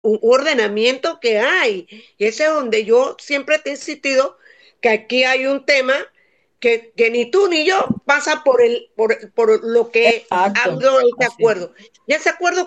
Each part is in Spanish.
un ordenamiento que hay. Y ese es donde yo siempre te he insistido que aquí hay un tema que ni tú ni yo pasa por lo que ha Exacto, habido ese así es. acuerdo. Y ese acuerdo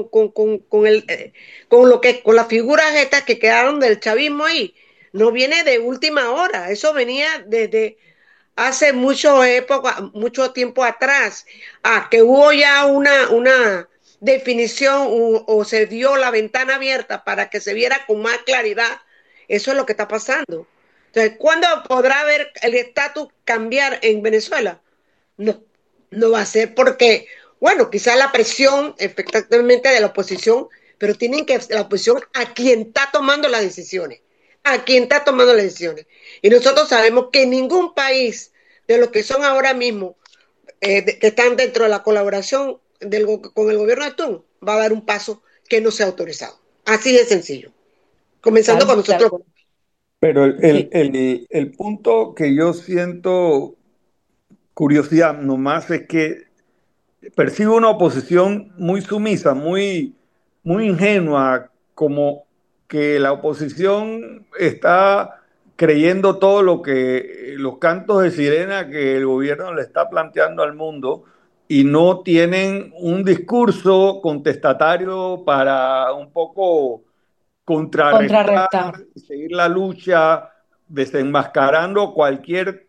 con las figuras estas que quedaron del chavismo ahí, no viene de última hora, eso venía desde hace mucho tiempo atrás, que hubo ya una definición o se dio la ventana abierta para que se viera con más claridad. Eso es lo que está pasando. Entonces, ¿cuándo podrá ver el estatus cambiar en Venezuela? No, no va a ser porque, bueno, quizás la presión efectivamente de la oposición, pero tienen que la oposición a quien está tomando las decisiones, a quien está tomando las decisiones. Y nosotros sabemos que ningún país de los que son ahora mismo, que están dentro de la colaboración con el gobierno de Trump, va a dar un paso que no sea autorizado. Así de sencillo. Comenzando con Tal nosotros. cual. Pero Sí, el punto que yo siento curiosidad nomás es que percibo una oposición muy sumisa, muy ingenua, como que la oposición está creyendo todo lo que los cantos de sirena que el gobierno le está planteando al mundo y no tienen un discurso contestatario para un poco contrarrestar, contrarrestar. seguir la lucha, desenmascarando cualquier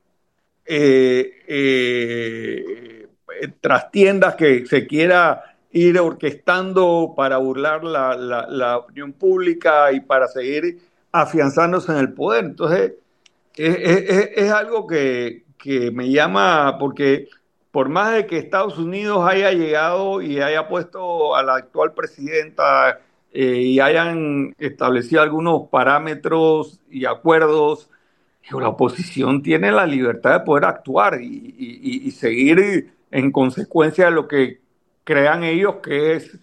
trastiendas que se quiera ir orquestando para burlar la opinión pública y para seguir afianzándose en el poder. Entonces, es algo que me llama, porque por más de que Estados Unidos haya llegado y haya puesto a la actual presidenta y hayan establecido algunos parámetros y acuerdos, la oposición tiene la libertad de poder actuar y seguir en consecuencia de lo que crean ellos que es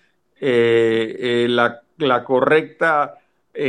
la correcta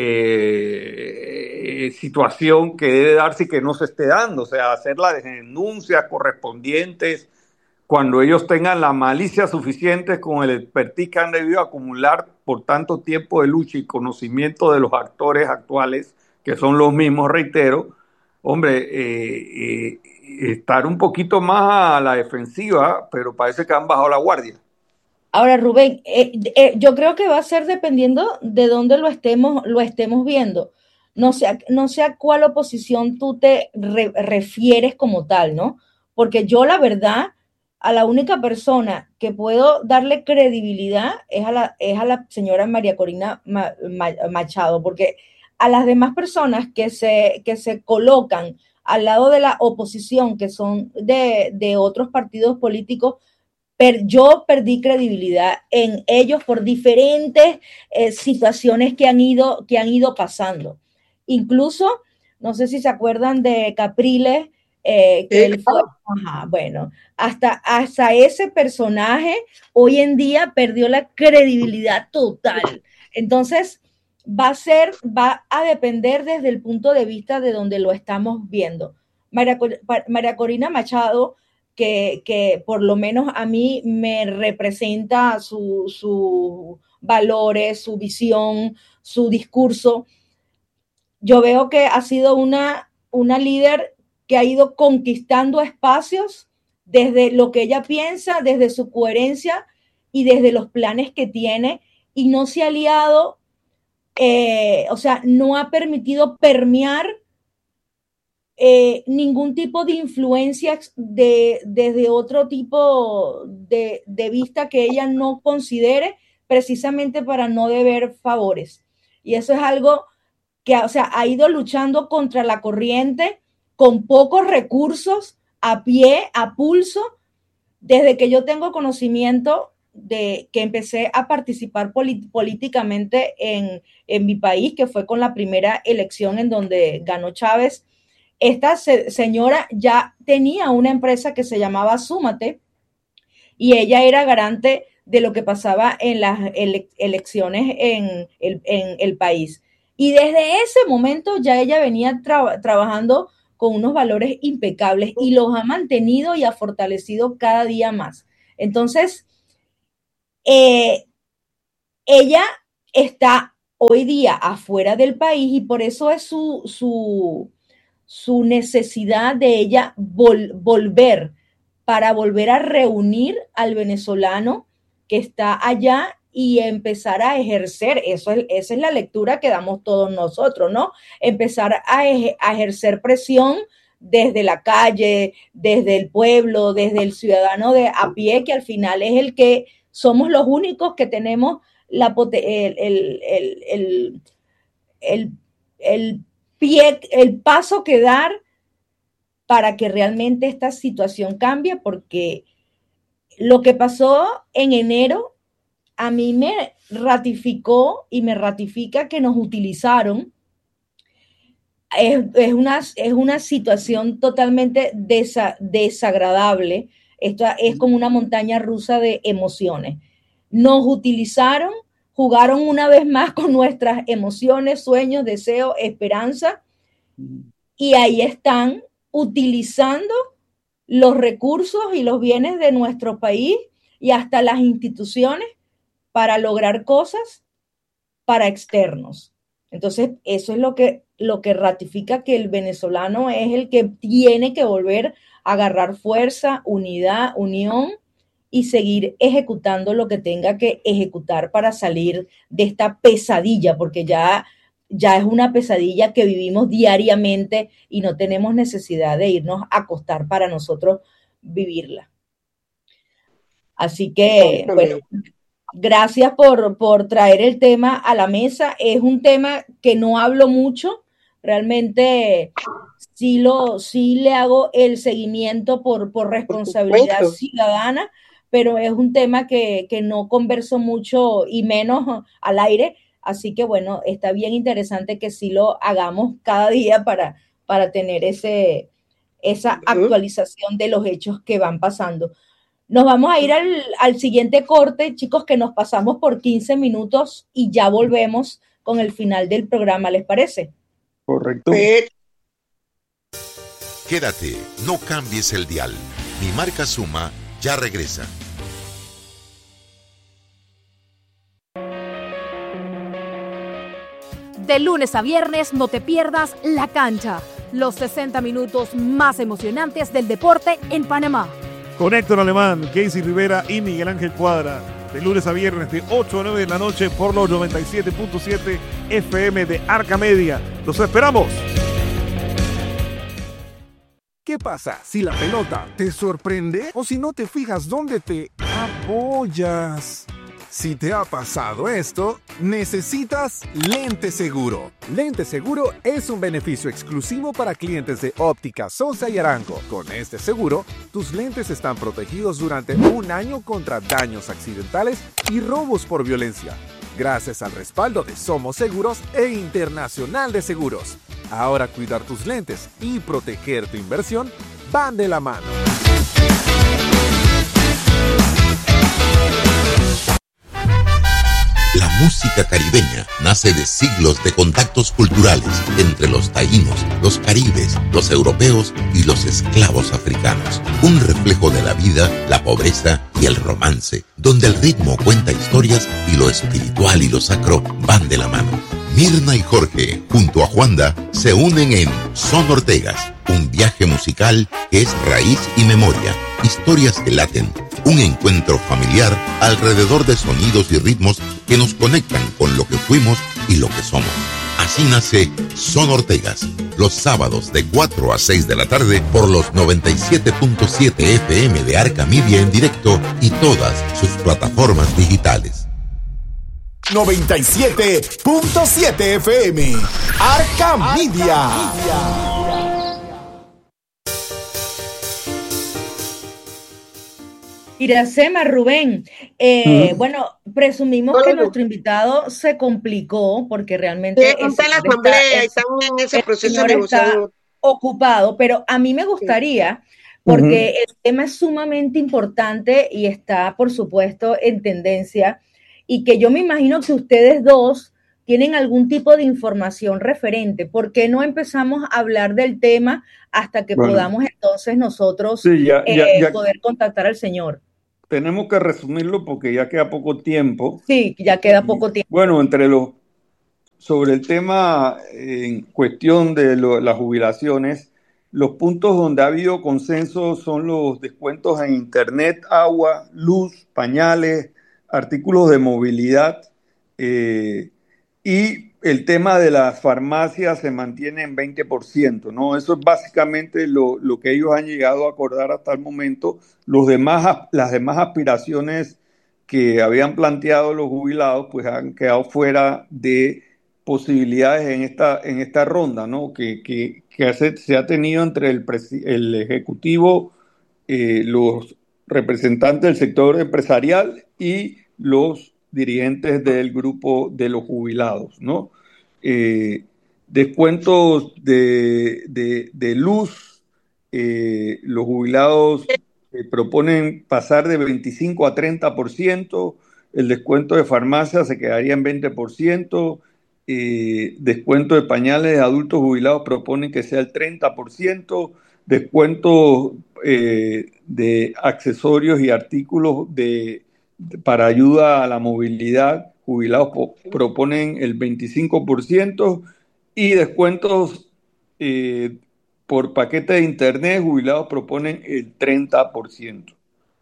situación que debe darse y que no se esté dando, o sea, hacer las denuncias correspondientes cuando ellos tengan la malicia suficiente con el expertise que han debido acumular por tanto tiempo de lucha y conocimiento de los actores actuales, que son los mismos, reitero, hombre, estar un poquito más a la defensiva, pero parece que han bajado la guardia. Ahora, Rubén, yo creo que va a ser dependiendo de dónde lo estemos viendo. No sé a cuál oposición tú te refieres como tal, ¿no? Porque yo, la verdad, a la única persona que puedo darle credibilidad es a la señora María Corina Machado, porque a las demás personas que se colocan al lado de la oposición, que son de otros partidos políticos, yo perdí credibilidad en ellos por diferentes situaciones que han ido pasando. Incluso, no sé si se acuerdan de Capriles, que Sí, él fue, claro. ajá, bueno, hasta ese personaje hoy en día perdió la credibilidad total. Entonces, va a depender desde el punto de vista de donde lo estamos viendo. María Corina Machado, que por lo menos a mí me representa sus valores, su visión, su discurso. Yo veo que ha sido una líder que ha ido conquistando espacios desde lo que ella piensa, desde su coherencia y desde los planes que tiene, y no se ha aliado, o sea, no ha permitido permear ningún tipo de influencia desde otro tipo de vista que ella no considere, precisamente para no deber favores. Y eso es algo que, o sea, ha ido luchando contra la corriente con pocos recursos, a pie, a pulso, desde que yo tengo conocimiento de que empecé a participar políticamente en mi país, que fue con la primera elección en donde ganó Chávez. Esta señora ya tenía una empresa que se llamaba Súmate, y ella era garante de lo que pasaba en las elecciones en el país. Y desde ese momento ya ella venía trabajando con unos valores impecables y los ha mantenido y ha fortalecido cada día más. Entonces, eh, ella está hoy día afuera del país, y por eso es su necesidad de ella volver, para volver a reunir al venezolano que está allá y empezar a ejercer, esa es la lectura que damos todos nosotros, ¿no? Empezar a ejercer presión desde la calle, desde el pueblo, desde el ciudadano de a pie, que al final es el que somos los únicos que tenemos el paso que dar para que realmente esta situación cambie, porque lo que pasó en enero a mí me ratificó y me ratifica que nos utilizaron. Es una situación totalmente desagradable. Esto es como una montaña rusa de emociones. Nos utilizaron, jugaron una vez más con nuestras emociones, sueños, deseos, esperanza, y ahí están utilizando los recursos y los bienes de nuestro país y hasta las instituciones para lograr cosas para externos. Entonces, eso es lo que ratifica que el venezolano es el que tiene que volver a agarrar fuerza, unidad, unión, y seguir ejecutando lo que tenga que ejecutar para salir de esta pesadilla, porque ya es una pesadilla que vivimos diariamente y no tenemos necesidad de irnos a acostar para nosotros vivirla. Así que, bueno, gracias por traer el tema a la mesa. Es un tema que no hablo mucho, realmente sí le hago el seguimiento por responsabilidad ciudadana, pero es un tema que no converso mucho y menos al aire. Así que bueno, está bien interesante que sí lo hagamos cada día para tener esa actualización de los hechos que van pasando. Nos vamos a ir al siguiente corte, chicos, que nos pasamos por 15 minutos y ya volvemos con el final del programa, ¿les parece? Correcto. Quédate, no cambies el dial. Mi marca Suma ya regresa. De lunes a viernes no te pierdas La Cancha, los 60 minutos más emocionantes del deporte en Panamá. Con Héctor Alemán, Casey Rivera y Miguel Ángel Cuadra. De lunes a viernes de 8 a 9 de la noche por los 97.7 FM de Arca Media. ¡Los esperamos! ¿Qué pasa si la pelota te sorprende o si no te fijas dónde te apoyas? Si te ha pasado esto, necesitas Lente Seguro. Lente Seguro es un beneficio exclusivo para clientes de Óptica Sosa y Arango. Con este seguro, tus lentes están protegidos durante un año contra daños accidentales y robos por violencia, gracias al respaldo de Somos Seguros e Internacional de Seguros. Ahora cuidar tus lentes y proteger tu inversión van de la mano. La música caribeña nace de siglos de contactos culturales entre los taínos, los caribes, los europeos y los esclavos africanos. Un reflejo de la vida, la pobreza y el romance, donde el ritmo cuenta historias y lo espiritual y lo sacro van de la mano. Mirna y Jorge, junto a Juanda, se unen en Son Ortegas, un viaje musical que es raíz y memoria, historias que laten, un encuentro familiar alrededor de sonidos y ritmos que nos conectan con lo que fuimos y lo que somos. Así nace Son Ortegas, los sábados de 4 a 6 de la tarde por los 97.7 FM de Arca Media en directo y todas sus plataformas digitales. 97.7 FM Arca Media. Iracema, Rubén, bueno, presumimos que nuestro invitado se complicó porque realmente está en la asamblea y estamos en ese proceso de negociación. Ocupado, pero a mí me gustaría, porque el tema es sumamente importante y está, por supuesto, en tendencia, y que yo me imagino que ustedes dos tienen algún tipo de información referente. ¿Por qué no empezamos a hablar del tema hasta que podamos entonces nosotros poder contactar al señor? Tenemos que resumirlo porque ya queda poco tiempo. Sí, ya queda poco tiempo. Bueno, entre los sobre el tema en cuestión de las jubilaciones, los puntos donde ha habido consenso son los descuentos en internet, agua, luz, pañales, artículos de movilidad, y el tema de las farmacias se mantiene en 20%, ¿no? Eso es básicamente lo que ellos han llegado a acordar hasta el momento. Las demás aspiraciones que habían planteado los jubilados, pues han quedado fuera de posibilidades en esta ronda, ¿no? Se ha tenido entre el Ejecutivo, los representantes del sector empresarial y los dirigentes del grupo de los jubilados, ¿no? Descuentos de luz, los jubilados proponen pasar de 25 a 30%, el descuento de farmacia se quedaría en 20%, descuento de pañales de adultos jubilados proponen que sea el 30%, descuento de accesorios y artículos para ayuda a la movilidad, jubilados proponen el 25% y descuentos por paquete de internet, jubilados proponen el 30%.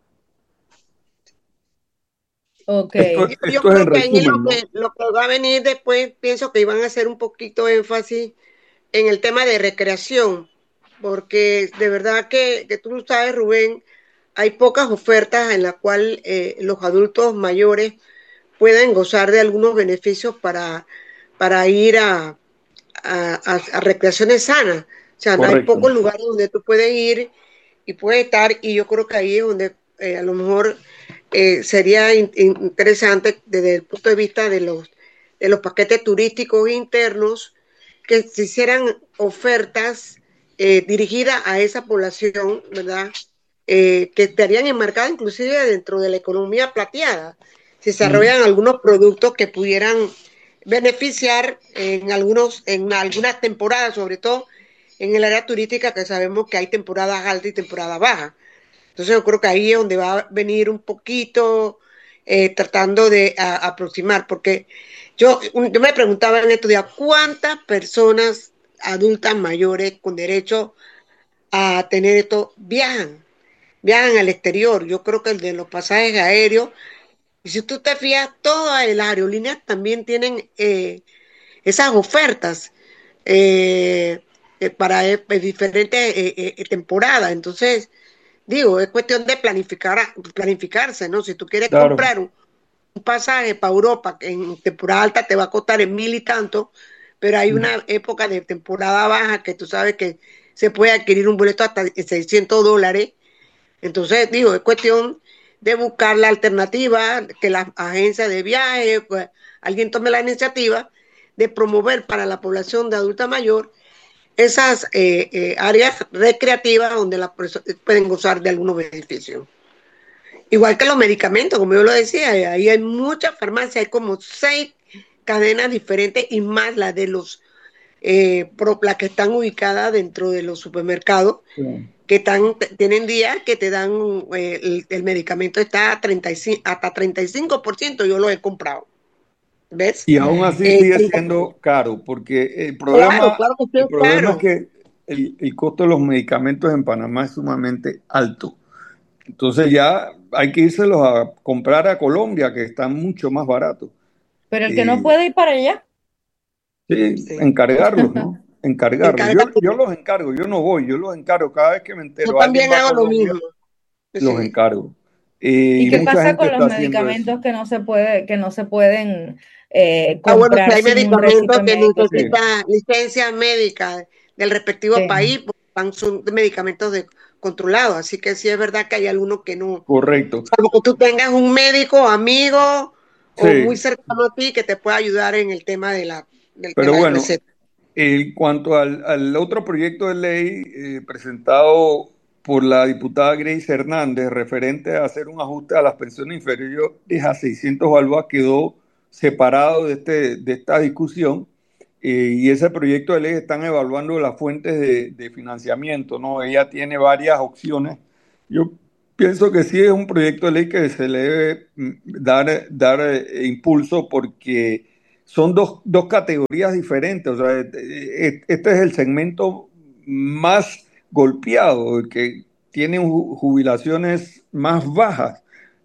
Okay. Yo Esto es creo en que ahí resumen, ¿no? lo que va a venir después, pienso que iban a hacer un poquito énfasis en el tema de recreación, porque de verdad que tú sabes, Rubén, hay pocas ofertas en las cuales los adultos mayores pueden gozar de algunos beneficios para ir a recreaciones sanas. O sea, hay Correcto. pocos lugares donde tú puedes ir y puedes estar, y yo creo que ahí es donde a lo mejor sería interesante desde el punto de vista de los paquetes turísticos internos, que se hicieran ofertas dirigidas a esa población, ¿verdad? Que estarían enmarcadas inclusive dentro de la economía plateada. Se desarrollan algunos productos que pudieran beneficiar en algunas temporadas, sobre todo en el área turística, que sabemos que hay temporadas altas y temporadas bajas. Entonces yo creo que ahí es donde va a venir un poquito tratando de aproximar, porque yo me preguntaba en estos días, ¿cuántas personas adultas mayores con derecho a tener esto viajan al exterior? Yo creo que el de los pasajes aéreos, y si tú te fijas, todas las aerolíneas también tienen esas ofertas para diferentes temporadas. Entonces, digo, es cuestión de planificarse, ¿no? Si tú quieres Claro. comprar un pasaje para Europa, que en temporada alta te va a costar en 1,000 y tanto, pero hay una época de temporada baja que tú sabes que se puede adquirir un boleto hasta $600. Entonces, digo, es cuestión de buscar la alternativa, que las agencias de viaje, pues, alguien tome la iniciativa de promover para la población de adulta mayor esas áreas recreativas donde las personas pueden gozar de algunos beneficios. Igual que los medicamentos, como yo lo decía, ahí hay muchas farmacias, hay como 6 cadenas diferentes y más las de las que están ubicadas dentro de los supermercados, Sí. que tienen días que te dan el medicamento está hasta 35%, yo lo he comprado. ¿Ves? Y aún así sigue siendo caro, porque Claro que sí el es problema es caro. que el costo de los medicamentos en Panamá es sumamente alto. Entonces ya hay que írselos a comprar a Colombia, que están mucho más baratos. Pero el que no puede ir para allá. Sí, Sí. encargarlos, ¿no? Encargarlos. Encárgate. Yo los encargo, yo no voy, yo los encargo. Cada vez que me Yo entero, alguien también va a hago lo Colombia, mismo. los Sí. encargo. ¿Y Y qué mucha pasa gente con los está haciendo eso. medicamentos que no se pueden Bueno, si comprar hay sin un régimen medicamentos que médico? Sí. necesitan licencia médica del respectivo Sí. país, pues, son medicamentos controlados, así que sí es verdad que hay algunos que no. Correcto. Salvo que tú tengas un médico, amigo o muy Sí, cercano a ti que te pueda ayudar en el tema de pero la bueno, receta. en cuanto al otro proyecto de ley presentado por la diputada Grace Hernández, referente a hacer un ajuste a las pensiones inferiores a 600 balboas, quedó separado de esta discusión, y ese proyecto de ley están evaluando las fuentes de financiamiento, ¿no? Ella tiene varias opciones. Yo pienso que sí es un proyecto de ley que se le debe dar impulso, porque son dos categorías diferentes. O sea, este es el segmento más golpeado, el que tiene jubilaciones más bajas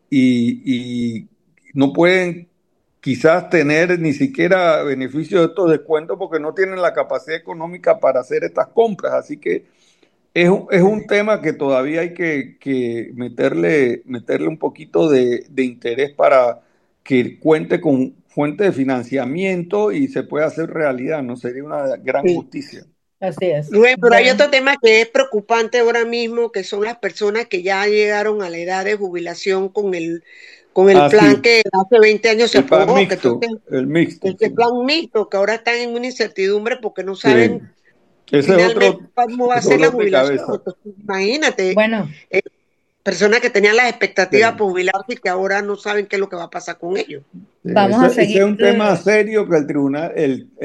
y no pueden quizás tener ni siquiera beneficio de estos descuentos porque no tienen la capacidad económica para hacer estas compras. Así que es un tema que todavía hay que meterle un poquito de interés para que cuente con fuente de financiamiento y se pueda hacer realidad, ¿no? Sería una gran justicia. Así es. Rubén, pero hay otro tema que es preocupante ahora mismo, que son las personas que ya llegaron a la edad de jubilación con el plan sí, que hace 20 años se aprobó. El mixto. El plan mixto, que ahora están en una incertidumbre porque no saben finalmente cómo va a ser la jubilación. Entonces, imagínate, bueno, personas que tenían las expectativas por jubilarse y que ahora no saben qué es lo que va a pasar con ellos. Vamos a seguir. Ese es un tema serio que el tribunal,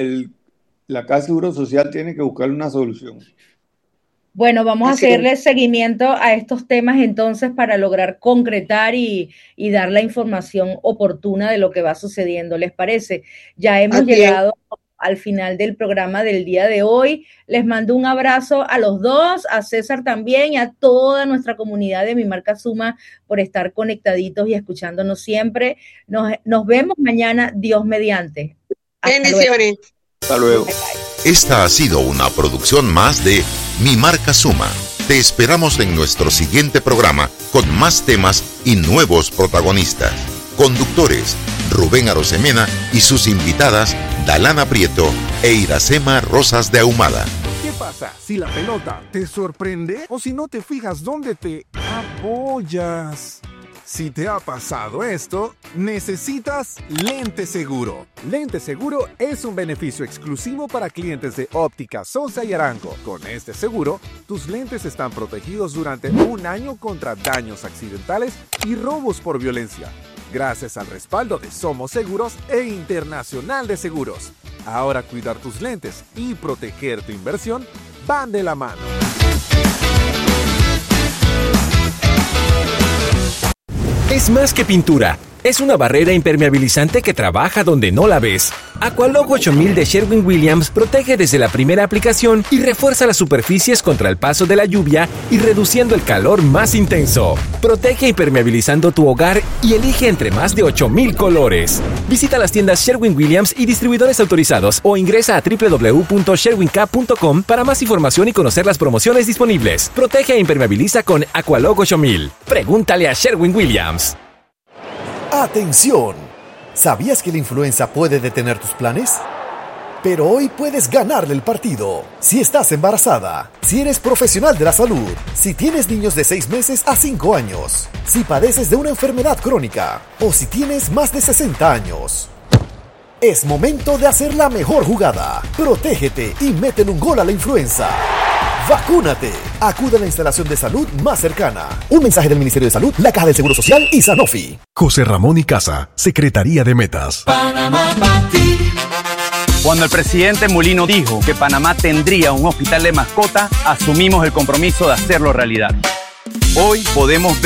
la Caja de Seguro Social tiene que buscar una solución. Bueno, vamos a hacerle seguimiento a estos temas entonces para lograr concretar y dar la información oportuna de lo que va sucediendo. ¿Les parece? Ya hemos llegado al final del programa del día de hoy. Les mando un abrazo a los dos, a César también y a toda nuestra comunidad de Mi Marca Suma por estar conectaditos y escuchándonos siempre. Nos vemos mañana, Dios mediante. Bendiciones. Hasta luego. Esta ha sido una producción más de Mi Marca Suma. Te esperamos en nuestro siguiente programa con más temas y nuevos protagonistas. Conductores, Rubén Arosemena y sus invitadas, Dalana Prieto e Iracema Rosas de Ahumada. ¿Qué pasa si la pelota te sorprende o si no te fijas dónde te apoyas? Si te ha pasado esto, necesitas Lente Seguro. Lente Seguro es un beneficio exclusivo para clientes de Óptica Sosa y Arango. Con este seguro, tus lentes están protegidos durante 1 año contra daños accidentales y robos por violencia. Gracias al respaldo de Somos Seguros e Internacional de Seguros. Ahora cuidar tus lentes y proteger tu inversión van de la mano. Es más que pintura. Es una barrera impermeabilizante que trabaja donde no la ves. Aqualog 8000 de Sherwin-Williams protege desde la primera aplicación y refuerza las superficies contra el paso de la lluvia y reduciendo el calor más intenso. Protege impermeabilizando tu hogar y elige entre más de 8000 colores. Visita las tiendas Sherwin-Williams y distribuidores autorizados o ingresa a www.sherwink.com para más información y conocer las promociones disponibles. Protege e impermeabiliza con Aqualog 8000. Pregúntale a Sherwin-Williams. ¡Atención! ¿Sabías que la influenza puede detener tus planes? Pero hoy puedes ganarle el partido. Si estás embarazada, si eres profesional de la salud, si tienes niños de 6 meses a 5 años, si padeces de una enfermedad crónica o si tienes más de 60 años. Es momento de hacer la mejor jugada. Protégete y métele un gol a la influenza. ¡Vacúnate! Acude a la instalación de salud más cercana. Un mensaje del Ministerio de Salud, la Caja del Seguro Social y Sanofi. José Ramón y Casa, Secretaría de Metas. Panamá para ti. Cuando el presidente Mulino dijo que Panamá tendría un hospital de mascota, asumimos el compromiso de hacerlo realidad. Hoy podemos ver